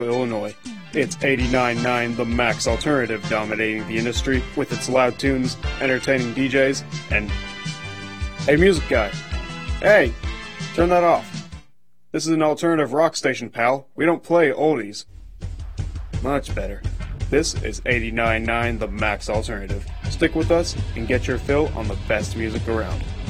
Illinois. It's 89.9 The Max Alternative dominating the industry with its loud tunes, entertaining DJs, and... Hey, music guy. Hey, turn that off. This is an alternative rock station, pal. We don't play oldies. Much better. This is 89.9 The Max Alternative. Stick with us and get your fill on the best music around.